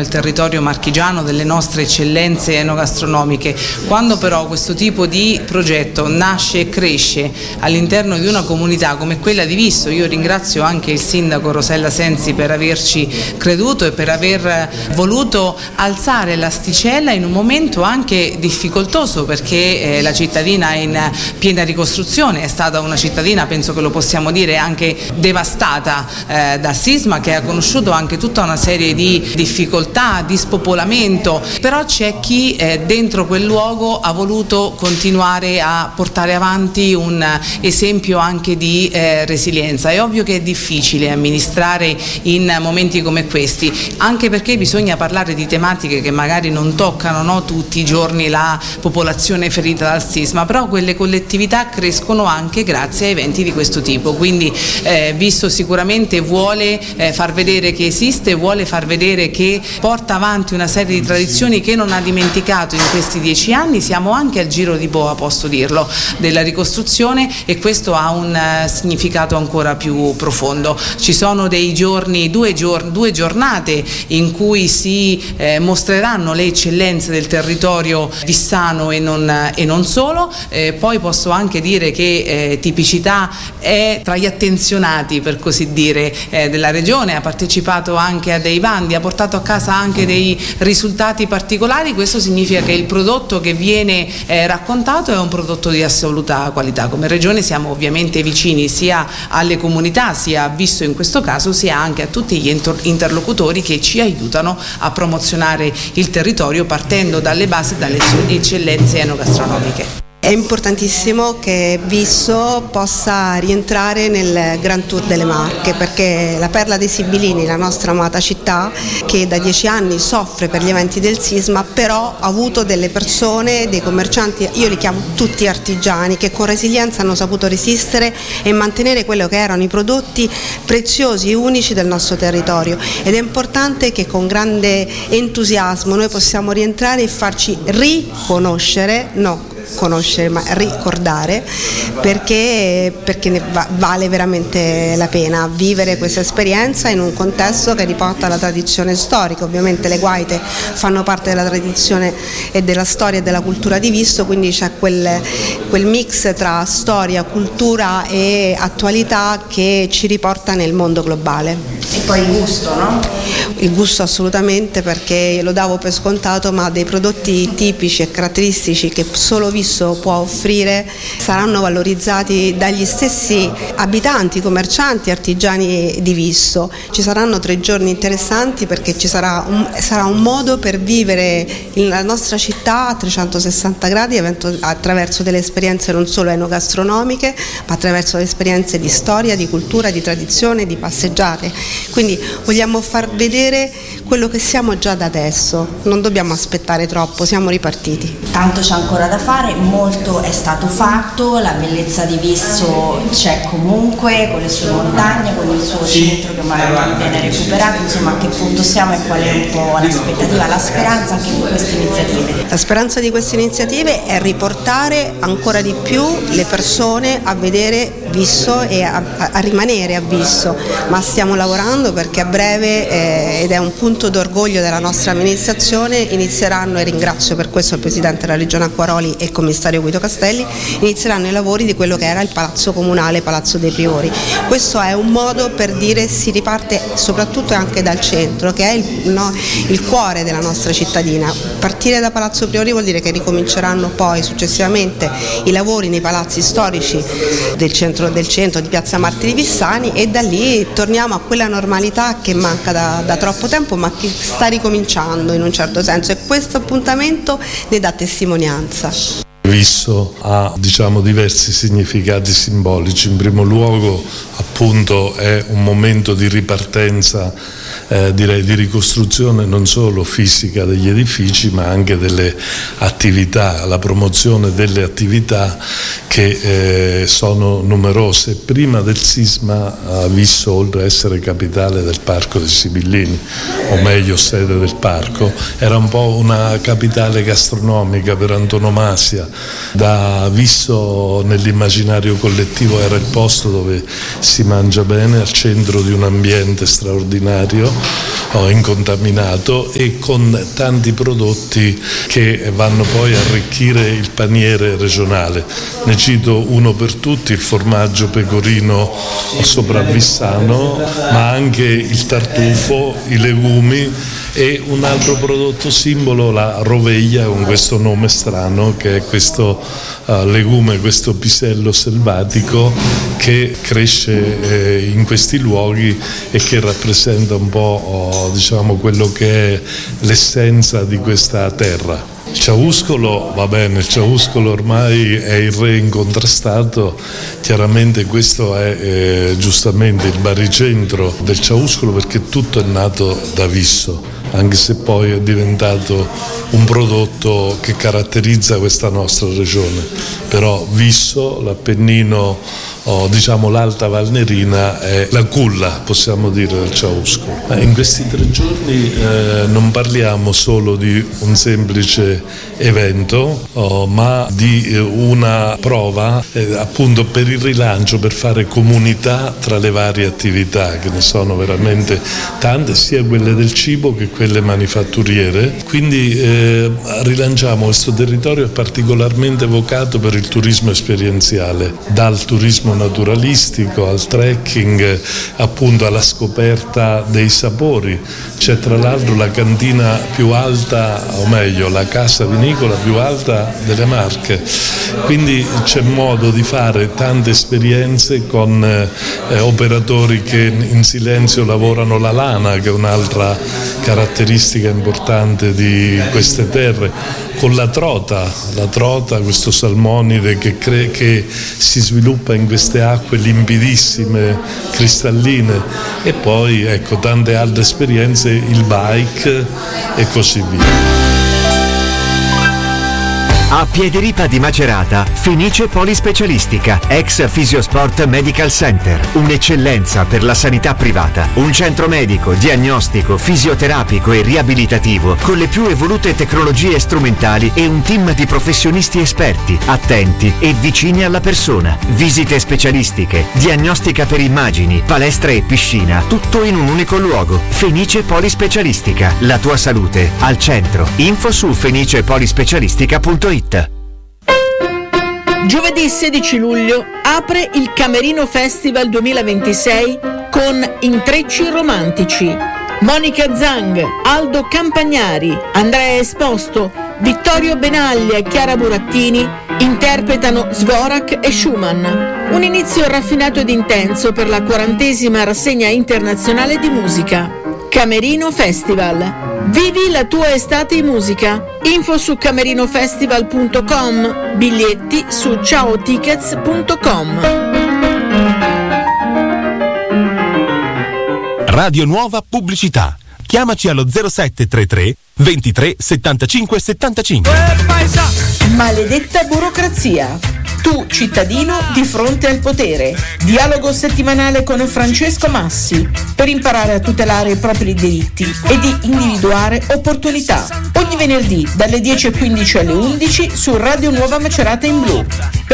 del territorio marchigiano, delle nostre eccellenze enogastronomiche. Quando però questo tipo di progetto nasce e cresce all'interno di una comunità come quella di Visso, io ringrazio anche il sindaco Rosella Sensi per averci creduto e per aver voluto alzare l'asticella in un momento anche difficoltoso, perché la cittadina è in piena ricostruzione, è stata una cittadina, penso che lo possiamo dire, anche devastata dal sisma, che ha conosciuto anche tutta una serie di difficoltà, di spopolamento, però c'è chi dentro quel luogo ha voluto continuare a portare avanti un esempio anche di resilienza. È ovvio che è difficile amministrare in momenti come questi, anche perché bisogna parlare di tematiche che magari non toccano, no, tutti i giorni la popolazione ferita dal sisma, però quelle collettività crescono anche grazie a eventi di questo tipo, quindi Visso sicuramente vuole far vedere che esiste, vuole far vedere che porta avanti una serie di tradizioni che non ha dimenticato in questi 10 anni. Siamo anche al giro di boa, posso dirlo, della ricostruzione, e questo ha un significato ancora più profondo. Ci sono dei giorni, due giornate in cui si mostreranno le eccellenze del territorio vissano e non solo. Poi posso anche dire che Tipicità è tra gli attenzionati, per così dire, della regione, ha partecipato anche a dei bandi, ha portato a casa anche dei risultati particolari. Questo significa che il prodotto che viene raccontato è un prodotto di assoluta qualità. Come regione siamo ovviamente vicini sia alle comunità, sia a Visso in questo caso, sia anche a tutti gli interlocutori che ci aiutano a promozionare il territorio partendo dalle basi, dalle eccellenze enogastronomiche. È importantissimo che Visso possa rientrare nel Grand Tour delle Marche, perché la Perla dei Sibillini, la nostra amata città, che da 10 anni soffre per gli eventi del sisma, però ha avuto delle persone, dei commercianti, io li chiamo tutti artigiani, che con resilienza hanno saputo resistere e mantenere quello che erano i prodotti preziosi e unici del nostro territorio, ed è importante che con grande entusiasmo noi possiamo rientrare e farci riconoscere, ma ricordare, perché ne vale veramente la pena vivere questa esperienza in un contesto che riporta la tradizione storica. Ovviamente le guaite fanno parte della tradizione e della storia e della cultura di Visso, quindi c'è quel mix tra storia, cultura e attualità che ci riporta nel mondo globale. E poi il gusto, no? Il gusto assolutamente, perché lo davo per scontato, ma dei prodotti tipici e caratteristici che solo Visso può offrire saranno valorizzati dagli stessi abitanti, commercianti, artigiani di Visso. Ci saranno 3 giorni interessanti, perché sarà un modo per vivere la nostra città a 360 gradi attraverso delle esperienze non solo enogastronomiche, ma attraverso le esperienze di storia, di cultura, di tradizione, di passeggiate. Quindi vogliamo far vedere quello che siamo già da adesso, non dobbiamo aspettare troppo, siamo ripartiti. Tanto c'è ancora da fare, molto è stato fatto, la bellezza di Visso c'è comunque, con le sue montagne, con il suo centro che magari viene recuperato. Insomma, a che punto siamo e qual è un po' l'aspettativa, la speranza anche di queste iniziative? La speranza di queste iniziative è riportare ancora di più le persone a vedere Visso e a rimanere a Visso, ma stiamo lavorando perché a breve, ed è un punto d'orgoglio della nostra amministrazione, inizieranno, e ringrazio per questo il Presidente della Regione Acquaroli e il Commissario Guido Castelli, inizieranno i lavori di quello che era il Palazzo Comunale, Palazzo dei Priori. Questo è un modo per dire si riparte soprattutto anche dal centro, che è il cuore della nostra cittadina. Partire da Palazzo Priori vuol dire che ricominceranno poi successivamente i lavori nei palazzi storici del centro di Piazza Martiri Vissani, e da lì torniamo a quella normalità che manca da troppo tempo, ma che sta ricominciando in un certo senso, e questo appuntamento ne dà testimonianza. Visso ha diversi significati simbolici. In primo luogo appunto è un momento di ripartenza, direi di ricostruzione non solo fisica degli edifici, ma anche delle attività, la promozione delle attività che sono numerose. Prima del sisma Visso, oltre a essere capitale del Parco dei Sibillini, o meglio sede del parco, era un po' una capitale gastronomica per antonomasia. Da Visso nell'immaginario collettivo era il posto dove si mangia bene, al centro di un ambiente straordinario, incontaminato e con tanti prodotti che vanno poi a arricchire il paniere regionale. Ne cito uno per tutti, il formaggio pecorino sopravvissano, ma anche il tartufo, i legumi e un altro prodotto simbolo, la roveglia, con questo nome strano, che è questo legume, questo pisello selvatico che cresce in questi luoghi e che rappresenta un po' diciamo quello che è l'essenza di questa terra. Il ciauscolo, va bene, il ciauscolo ormai è il re incontrastato, chiaramente questo è giustamente il baricentro del ciauscolo, perché tutto è nato da Visso, anche se poi è diventato un prodotto che caratterizza questa nostra regione. Però Visso, l'Appennino, diciamo l'Alta Valnerina, è la culla, possiamo dire, del ciauscolo. In questi 3 giorni non parliamo solo di un semplice evento, ma di una prova appunto per il rilancio, per fare comunità tra le varie attività, che ne sono veramente tante, sia quelle del cibo che quelle manifatturiere. Quindi rilanciamo questo territorio particolarmente vocato per il turismo esperienziale, dal turismo naturalistico al trekking, appunto alla scoperta dei sapori. C'è tra l'altro la cantina più alta, o meglio la casa vinicola più alta delle Marche, quindi c'è modo di fare tante esperienze con operatori che in silenzio lavorano la lana, che è un'altra caratteristica importante di queste terre, con la trota, questo salmonide che si sviluppa in queste acque limpidissime, cristalline, e poi ecco tante altre esperienze, il bike e così via. A Piediripa di Macerata, Fenice Polispecialistica, ex Fisiosport Medical Center, un'eccellenza per la sanità privata, un centro medico, diagnostico, fisioterapico e riabilitativo con le più evolute tecnologie strumentali e un team di professionisti esperti, attenti e vicini alla persona. Visite specialistiche, diagnostica per immagini, palestra e piscina, tutto in un unico luogo. Fenice Polispecialistica, la tua salute al centro. Info su fenicepolispecialistica.it. Giovedì 16 luglio apre il Camerino Festival 2026 con Intrecci Romantici. Monica Zang, Aldo Campagnari, Andrea Esposto, Vittorio Benaglia e Chiara Burattini interpretano Dvorak e Schumann. Un inizio raffinato ed intenso per la 40ª rassegna internazionale di musica. Camerino Festival. Vivi la tua estate in musica. Info su camerinofestival.com. Biglietti su ciaotickets.com. Radio Nuova Pubblicità. Chiamaci allo 0733 23 75 75. Maledetta burocrazia. Tu, cittadino, di fronte al potere. Dialogo settimanale con Francesco Massi per imparare a tutelare i propri diritti e di individuare opportunità. Ogni venerdì dalle 10:15 alle 11 su Radio Nuova Macerata in Blu.